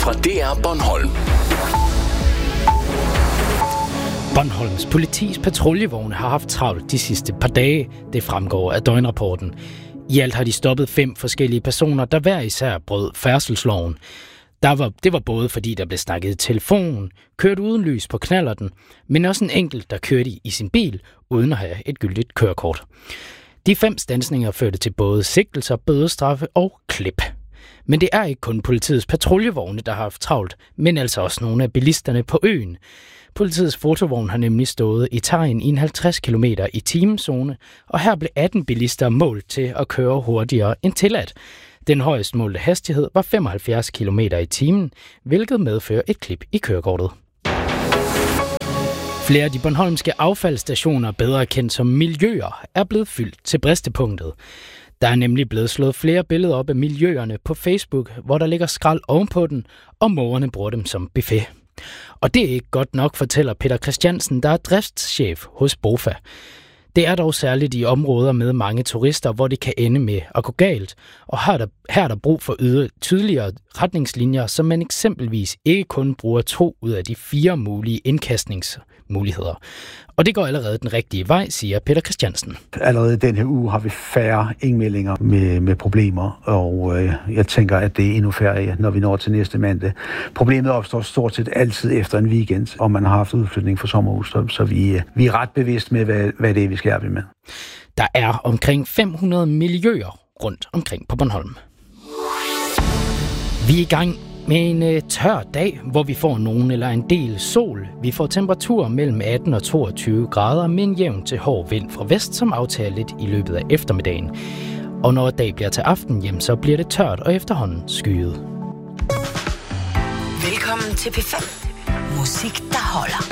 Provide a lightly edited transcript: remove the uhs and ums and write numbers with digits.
fra DR Bornholm. Bornholms politis patruljevogne har haft travlt de sidste par dage. Det fremgår af døgnrapporten. I alt har de stoppet 5 forskellige personer, der hver især brød færdselsloven. Det var både fordi, der blev snakket i telefon, kørt uden lys på knallerten, men også en enkelt, der kørte i sin bil uden at have et gyldigt kørekort. De 5 standsninger førte til både sigtelser, bødestraffe og klip. Men det er ikke kun politiets patruljevogne, der har haft travlt, men altså også nogle af bilisterne på øen. Politiets fotovogn har nemlig stået i tegn i en 50 km i timezone, og her blev 18 bilister målt til at køre hurtigere end tilladt. Den højest målte hastighed var 75 km i timen, hvilket medfører et klip i kørekortet. Flere af de bornholmske affaldsstationer, bedre kendt som miljøer, er blevet fyldt til bristepunktet. Der er nemlig blevet slået flere billeder op af miljøerne på Facebook, hvor der ligger skrald ovenpå den, og mågerne bruger dem som buffet. Og det er ikke godt nok, fortæller Peter Christiansen, der er driftschef hos BOFA. Det er dog særligt i områder med mange turister, hvor det kan ende med at gå galt. Og her er der brug for tydeligere retningslinjer, så man eksempelvis ikke kun bruger 2 ud af de 4 mulige indkastningsmuligheder. Og det går allerede den rigtige vej, siger Peter Christiansen. Allerede den her uge har vi færre indmeldinger med problemer, og jeg tænker, at det er endnu færre, når vi når til næste mandag. Problemet opstår stort set altid efter en weekend, og man har haft udflytning fra sommerhus, så vi er ret bevidst med, hvad det er, vi skal arbejde med. Der er omkring 500 miljøer rundt omkring på Bornholm. Vi er i gang med en tør dag, hvor vi får nogen eller en del sol. Vi får temperaturer mellem 18 og 22 grader med en jævn til hård vind fra vest, som aftager lidt i løbet af eftermiddagen. Og når dag bliver til aften, jamen, så bliver det tørt og efterhånden skyet. Velkommen til P5. Musik, der holder.